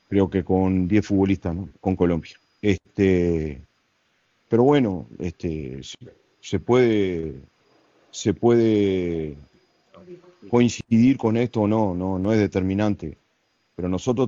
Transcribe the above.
creo que con 10 futbolistas, ¿no? Con Colombia. Pero bueno, se puede, se puede coincidir con esto o no, no es determinante. Pero nosotros